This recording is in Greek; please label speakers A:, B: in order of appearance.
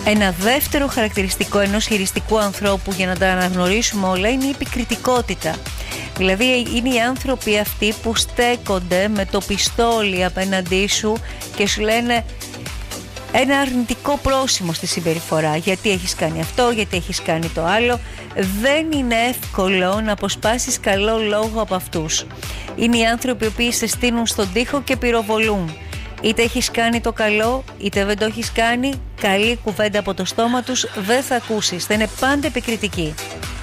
A: Ένα δεύτερο χαρακτηριστικό ενός χειριστικού ανθρώπου, για να τα αναγνωρίσουμε όλα, είναι η επικριτικότητα. Δηλαδή είναι οι άνθρωποι αυτοί που στέκονται με το πιστόλι απέναντί σου και σου λένε ένα αρνητικό πρόσημο στη συμπεριφορά. Γιατί έχεις κάνει αυτό, γιατί έχεις κάνει το άλλο. Δεν είναι εύκολο να αποσπάσεις καλό λόγο από αυτούς. Είναι οι άνθρωποι οι οποίοι σε στείνουν στον τοίχο και πυροβολούν. Είτε έχεις κάνει το καλό, είτε δεν το έχεις κάνει, καλή κουβέντα από το στόμα τους δεν θα ακούσεις. Θα είναι πάντα επικριτικοί.